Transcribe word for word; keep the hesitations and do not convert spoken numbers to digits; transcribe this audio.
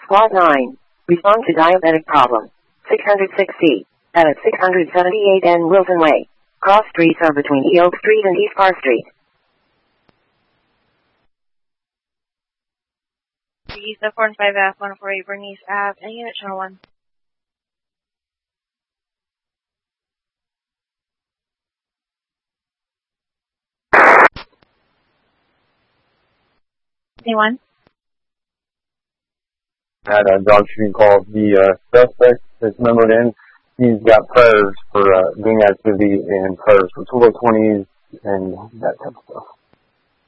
Lot nine. Respond to diabetic problem. six hundred six C. At six hundred seventy-eight N Wilson Way. Cross streets are between E Oak Street and East Park Street. Please, the four and five F, one four eight Bernice Ave, and unit channel one. Anyone? Had a dog shooting call. The uh, suspect is numbered in. He's got prayers for uh, gang activity and prayers for twelve twenties and that type of stuff.